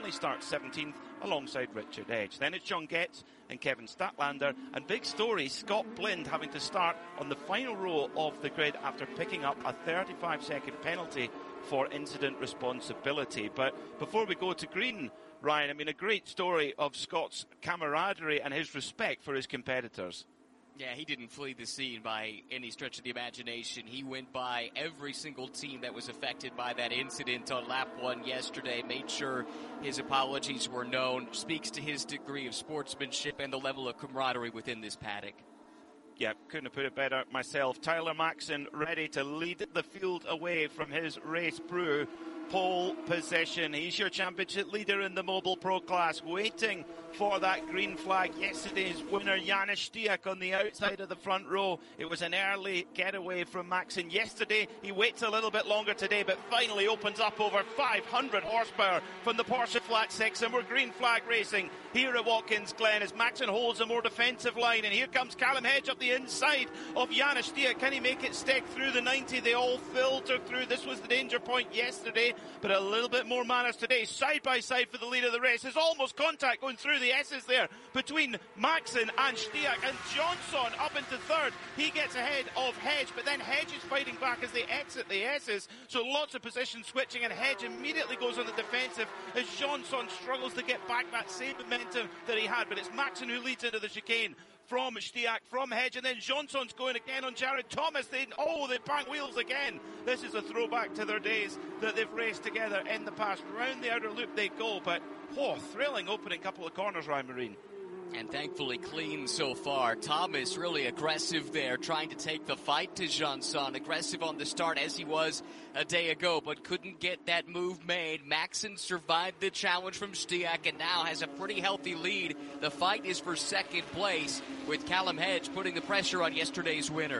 only starts 17th alongside Richard Edge. Then it's John Getz and Kevin Statlander. And big story, Scott Blind having to start on the final row of the grid after picking up a 35-second penalty for incident responsibility. But before we go to green, Ryan, I mean, a great story of Scott's camaraderie and his respect for his competitors. Yeah, he didn't flee the scene by any stretch of the imagination. He went by every single team that was affected by that incident on lap 1 yesterday, made sure his apologies were known, speaks to his degree of sportsmanship and the level of camaraderie within this paddock. Yeah, couldn't have put it better myself. Tyler Maxson ready to lead the field away from his race brew. Pole position. He's your championship leader in the Mobile Pro class, waiting for that green flag. Yesterday's winner, Janis Stiak, on the outside of the front row. It was an early getaway from Maxson yesterday. He waits a little bit longer today, but finally opens up over 500 horsepower from the Porsche Flat 6, and we're green flag racing here at Watkins Glen as Maxson holds a more defensive line, and here comes Callum Hedge up the inside of Janis Stiak. Can he make it stick through the 90? They all filter through. This was the danger point yesterday, but a little bit more manners today. Side by side for the lead of the race. There's almost contact going through the S's there between Maxson and Stiak, and Johnson up into third. He gets ahead of Hedge, but then Hedge is fighting back as they exit the S's, so lots of position switching, and Hedge immediately goes on the defensive as Johnson struggles to get back that same momentum that he had. But it's Maxson who leads into the chicane from Stiak, from Hedge, and then Johnson's going again on Jared Thomas. They bank wheels again. This is a throwback to their days that they've raced together in the past. Round the outer loop they go, but thrilling opening couple of corners, Ryan Marine. And thankfully clean so far. Thomas really aggressive there, trying to take the fight to Johnson. Aggressive on the start as he was a day ago, but couldn't get that move made. Maxson survived the challenge from Stiak and now has a pretty healthy lead. The fight is for second place, with Callum Hedge putting the pressure on yesterday's winner.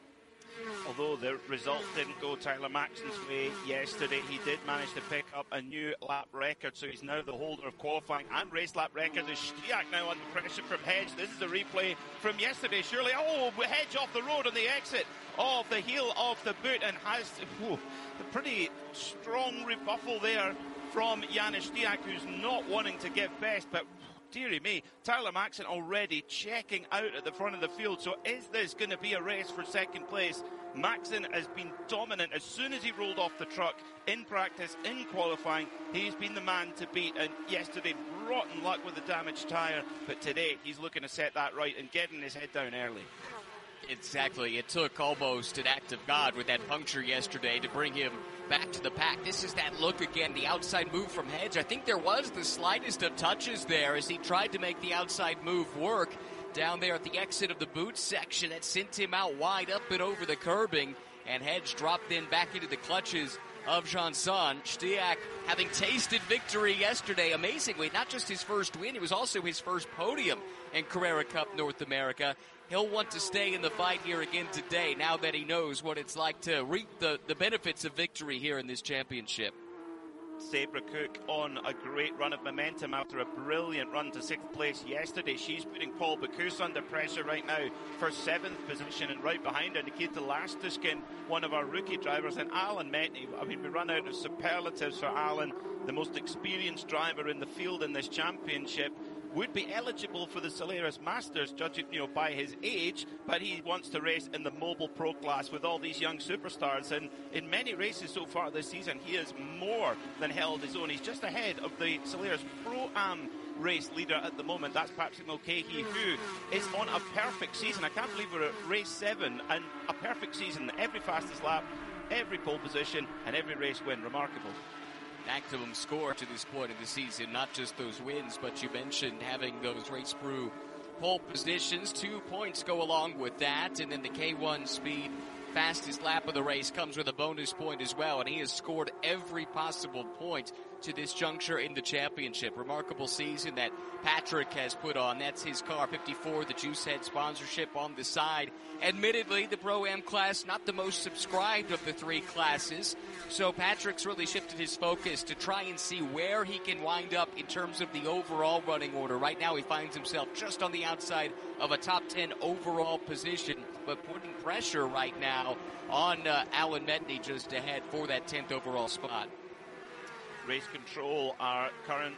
Although the result didn't go Tyler Maxson's way yesterday, he did manage to pick up a new lap record, so he's now the holder of qualifying and race lap records. As Stiak now under pressure from Hedge. This is a replay from yesterday, surely. Hedge off the road on the exit of the heel of the boot, and has a pretty strong rebuffal there from Janis Stiak, who's not wanting to give best, but dearie me, Tyler Maxson already checking out at the front of the field. So is this going to be a race for second place? Maxson has been dominant as soon as he rolled off the truck in practice, in qualifying. He's been the man to beat, and yesterday rotten luck with the damaged tyre, but today he's looking to set that right and getting his head down early. Exactly. It took almost an act of God with that puncture yesterday to bring him back to the pack. This is that look again, the outside move from Hedge. I think there was the slightest of touches there as he tried to make the outside move work down there at the exit of the boot section. That sent him out wide up and over the curbing, and Hedge dropped in back into the clutches of Johnson. Stiak having tasted victory yesterday, amazingly, not just his first win, it was also his first podium in Carrera Cup North America. He'll want to stay in the fight here again today now that he knows what it's like to reap the benefits of victory here in this championship. Sabra Cook on a great run of momentum after a brilliant run to 6th place yesterday. She's putting Paul Bocuse under pressure right now for 7th position, and right behind her Nikita Lastuskin, one of our rookie drivers, and Alan Metney. I mean, we run out of superlatives for Alan, the most experienced driver in the field in this championship. Would be eligible for the Solaris Masters, judging by his age, but he wants to race in the Mobile Pro class with all these young superstars, and in many races so far this season he has more than held his own. He's just ahead of the Solaris Pro-Am race leader at the moment. That's Patrick Mulcahy, who is on a perfect season. I can't believe we're at race 7 and a perfect season. Every fastest lap, every pole position, and every race win. Remarkable. Maximum score to this point of the season, not just those wins, but you mentioned having those race brew pole positions. 2 points go along with that, and then the K1 Speed fastest lap of the race comes with a bonus point as well, and he has scored every possible point to this juncture in the championship. Remarkable season that Patrick has put on. That's his car 54, the Juicehead sponsorship on the side. Admittedly, the Pro-Am class, not the most subscribed of the 3 classes, so Patrick's really shifted his focus to try and see where he can wind up in terms of the overall running order. Right now he finds himself just on the outside of a top 10 overall position, but putting pressure right now on Alan Metney just ahead for that 10th overall spot. Race Control, our current